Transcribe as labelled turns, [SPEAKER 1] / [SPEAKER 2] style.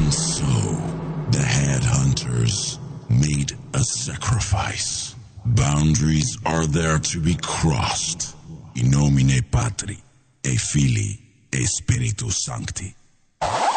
[SPEAKER 1] And so, the headhunters made a sacrifice. Boundaries are there to be crossed. In nomine Patri, et Filii, et Spiritus Sancti.